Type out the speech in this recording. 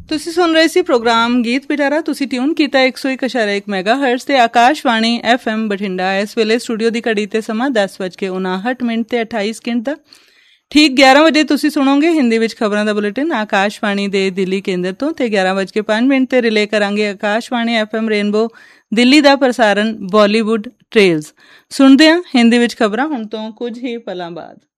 ਤੁਸੀਂ ਸੁਣ ਰਹੇ ਸੀ ਪ੍ਰੋਗਰਾਮ ਗੀਤ ਪਿਟਾਰਾ। ਤੁਸੀਂ ਟਿਊਨ ਕੀਤਾ 101.1 ਮੈਗਾਹਰਟਜ਼ ਤੇ ਆਕਾਸ਼ਵਾਣੀ FM ਬਠਿੰਡਾ। ਇਸ ਵੇਲੇ ਸਟੂਡੀਓ ਦੀ ਘੜੀ ਤੇ ਸਮਾਂ 10:59 ਤੇ 28 ਸਕਿੰਟ ਦਾ। ਠੀਕ 11 ਵਜੇ ਤੁਸੀਂ ਸੁਣੋਗੇ ਹਿੰਦੀ ਵਿੱਚ ਖਬਰਾਂ ਦਾ ਬੁਲੇਟਿਨ ਆਕਾਸ਼ਵਾਣੀ ਦੇ ਦਿੱਲੀ ਕੇਂਦਰ ਤੋਂ, ਤੇ 11:05 ਤੇ ਰਿਲੇ ਕਰਾਂਗੇ ਆਕਾਸ਼ਵਾਣੀ FM ਰੇਨਬੋ ਦਿੱਲੀ ਦਾ ਪ੍ਰਸਾਰਨ ਬਾਲੀਵੁੱਡ ਟ੍ਰੇਲਸ। ਸੁਣਦੇ ਹਾਂ ਹਿੰਦੀ ਵਿੱਚ ਖਬਰਾਂ ਹੁਣ ਤੋਂ ਕੁਝ ਹੀ ਪਲਾਂ ਬਾਅਦ।